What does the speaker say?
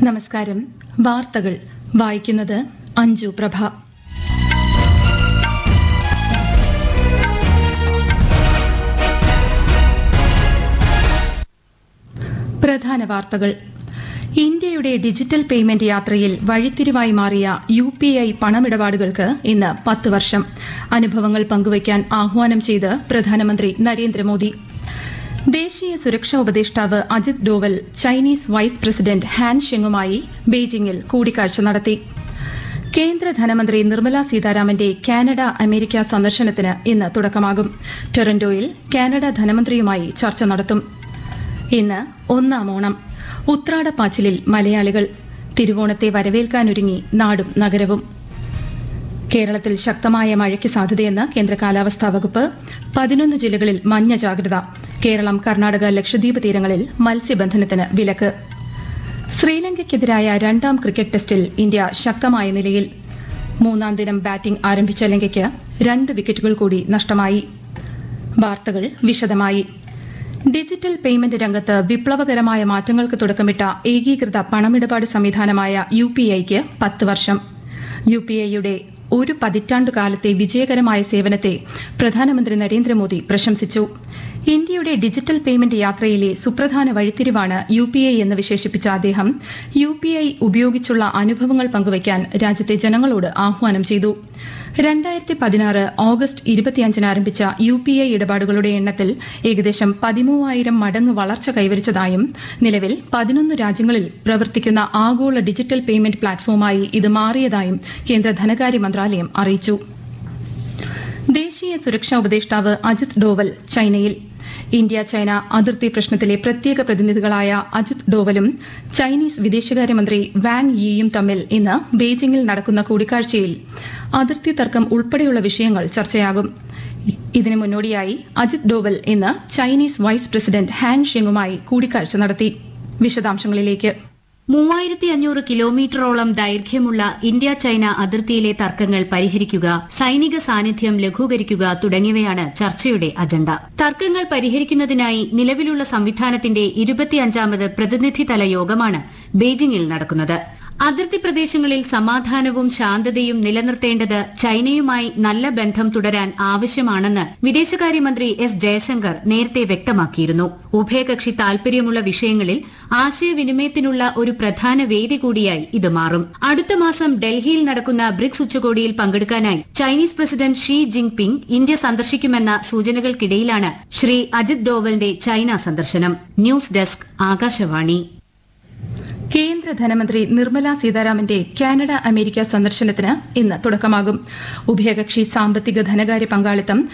നമസ്കാരം. വാർത്തകൾ വായിക്കുന്നത് അഞ്ജു പ്രഭ. പ്രധാന വാർത്തകൾ. ഇന്ത്യയുടെ ഡിജിറ്റൽ പേയ്മെന്റ് യാത്രയിൽ വഴിത്തിരിവായി മാറിയ UPI പണമിടപാടുകൾക്ക് ഇന്ന് 10 വർഷം. അനുഭവങ്ങൾ പങ്കുവയ്ക്കാൻ ആഹ്വാനം ചെയ്ത് പ്രധാനമന്ത്രി നരേന്ദ്രമോദി. ദേശീയ സുരക്ഷാ ഉപദേഷ്ടാവ് Ajith Doval Chinese vice president Han ഷെങ്ങുമായി ബെയ്ജിംഗിൽ കൂടിക്കാഴ്ച നടത്തി. കേന്ദ്ര ധനമന്ത്രി നിർമ്മല സീതാരാമന്റെ കാനഡ അമേരിക്ക സന്ദർശനത്തിന് ഇന്ന് തുടക്കമാകും. ടൊറന്റോയിൽ കാനഡ ധനമന്ത്രിയുമായി ചർച്ച നടത്തും. ഇന്ന് ഒന്നാം ഓണം. ഉത്രാടപ്പാച്ചിലിൽ മലയാളികൾ. തിരുവോണത്തെ വരവേൽക്കാനൊരുങ്ങി നാടും നഗരവും. കേരളത്തിൽ ശക്തമായ മഴയ്ക്ക് സാധ്യതയെന്ന് കേന്ദ്ര കാലാവസ്ഥാ വകുപ്പ്. 11 ജില്ലകളിൽ മഞ്ഞ ജാഗ്രത. കേരളം, കർണാടക, ലക്ഷദ്വീപ് തീരങ്ങളിൽ മത്സ്യബന്ധനത്തിന് വിലക്ക്. ശ്രീലങ്കയ്ക്കെതിരായ 2ാം ക്രിക്കറ്റ് ടെസ്റ്റിൽ ഇന്ത്യ ശക്തമായ നിലയിൽ. 3ാം ദിനം ബാറ്റിംഗ് ആരംഭിച്ച ലങ്കയ്ക്ക് 2 വിക്കറ്റുകൾ കൂടി നഷ്ടമായി. വാർത്തകൾ വിശദമായി. ഡിജിറ്റൽ പേയ്മെന്റ് രംഗത്ത് വിപ്ലവകരമായ മാറ്റങ്ങൾക്ക് തുടക്കമിട്ട ഏകീകൃത പണമിടപാട് സംവിധാനമായ UPIക്ക് 10 വർഷം. UPIയുടെ ഒരു പതിറ്റാണ്ടുകാലത്തെ വിജയകരമായ സേവനത്തെ പ്രധാനമന്ത്രി നരേന്ദ്രമോദി പ്രശംസിച്ചു. ഇന്ത്യയുടെ ഡിജിറ്റൽ പേയ്മെന്റ് യാത്രയിലെ സുപ്രധാന വഴിത്തിരിവാണ് UPI എന്ന് വിശേഷിപ്പിച്ച അദ്ദേഹം UPI ഉപയോഗിച്ചുള്ള അനുഭവങ്ങൾ പങ്കുവയ്ക്കാൻ രാജ്യത്തെ ജനങ്ങളോട് ആഹ്വാനം ചെയ്തു. 2016 ഓഗസ്റ്റ് 25 ആരംഭിച്ച UPI ഇടപാടുകളുടെ എണ്ണത്തിൽ ഏകദേശം 13,000 മടങ്ങ് വളർച്ച കൈവരിച്ചതായും നിലവിൽ 11 രാജ്യങ്ങളിൽ പ്രവർത്തിക്കുന്ന ആഗോള ഡിജിറ്റൽ പേയ്മെന്റ് പ്ലാറ്റ്ഫോമായി ഇത് മാറിയതായും കേന്ദ്ര ധനകാര്യ മന്ത്രാലയം അറിയിച്ചു. ദേശീയ സുരക്ഷാ ഉപദേഷ്ടാവ് അജിത് ഡോവൽ ചൈനയിൽ. ഇന്ത്യ ചൈന അതിർത്തി പ്രശ്നത്തിലെ പ്രത്യേക പ്രതിനിധികളായ അജിത് ഡോവലും ചൈനീസ് വിദേശകാര്യമന്ത്രി വാങ് യിയും തമ്മിൽ ഇന്ന് ബെയ്ജിംഗിൽ നടക്കുന്ന കൂടിക്കാഴ്ചയിൽ അതിർത്തി തർക്കം ഉൾപ്പെടെയുള്ള വിഷയങ്ങൾ ചർച്ചയാകും. ഇതിന് മുന്നോടിയായി അജിത് ഡോവൽ ഇന്ന് ചൈനീസ് വൈസ് പ്രസിഡന്റ് ഹാൻ ഷെങ്ങുമായി കൂടിക്കാഴ്ച നടത്തി. വിശദാംശങ്ങളിലേക്ക്. 3500 കിലോമീറ്ററോളം ദൈർഘ്യമുള്ള ഇന്ത്യ ചൈന അതിർത്തിയിലെ തർക്കങ്ങൾ പരിഹരിക്കുക, സൈനിക സാന്നിധ്യം ലഘൂകരിക്കുക തുടങ്ങിയവയാണ് ചർച്ചയുടെ അജണ്ട. തർക്കങ്ങൾ പരിഹരിക്കുന്നതിനായി നിലവിലുള്ള സംവിധാനത്തിന്റെ 25ാമത് പ്രതിനിധിതല യോഗമാണ് ബെയ്ജിംഗിൽ നടക്കുന്നത്. അതിർത്തി പ്രദേശങ്ങളിൽ സമാധാനവും ശാന്തതയും നിലനിർത്തേണ്ടത് ചൈനയുമായി നല്ല ബന്ധം തുടരാൻ ആവശ്യമാണെന്ന് വിദേശകാര്യമന്ത്രി S. ജയശങ്കർ നേരത്തെ വ്യക്തമാക്കിയിരുന്നു. ഉഭയകക്ഷി താൽപര്യമുള്ള വിഷയങ്ങളിൽ ആശയവിനിമയത്തിനുള്ള ഒരു പ്രധാന വേദി കൂടിയായി ഇത് മാറും. അടുത്ത മാസം ഡൽഹിയിൽ നടക്കുന്ന ബ്രിക്സ് ഉച്ചകോടിയിൽ പങ്കെടുക്കാനായി Chinese president Xi ജിങ് ping India സന്ദർശിക്കുമെന്ന സൂചനകൾക്കിടയിലാണ് Shri Ajith ഡോവലിന്റെ China സന്ദർശനം. News desk, Akashvani. കേന്ദ്ര ധനമന്ത്രി നിർമ്മല സീതാരാമന്റെ കാനഡ അമേരിക്ക സന്ദർശനത്തിന് ഇന്ന് തുടക്കമാകും. ഉഭയകക്ഷി സാമ്പത്തിക ധനകാര്യ പങ്കാളിത്തം